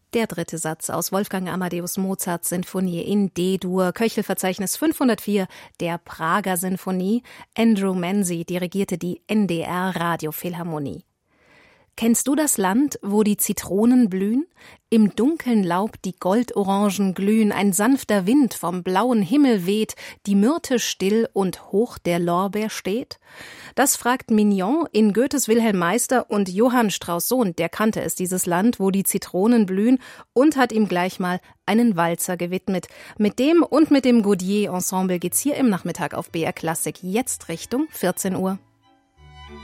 Der dritte Satz aus Wolfgang Amadeus Mozarts Sinfonie in D-Dur, Köchelverzeichnis 504 der Prager Sinfonie. Andrew Manzi dirigierte die NDR Radiophilharmonie. Kennst du das Land, wo die Zitronen blühen? Im dunkeln Laub die Goldorangen glühen, ein sanfter Wind vom blauen Himmel weht, die Myrte still und hoch der Lorbeer steht? Das fragt Mignon in Goethes Wilhelm Meister, und Johann Strauss Sohn, der kannte es, dieses Land, wo die Zitronen blühen, und hat ihm gleich mal einen Walzer gewidmet. Mit dem und mit dem Gaudier Ensemble geht's hier im Nachmittag auf BR Klassik jetzt Richtung 14 Uhr.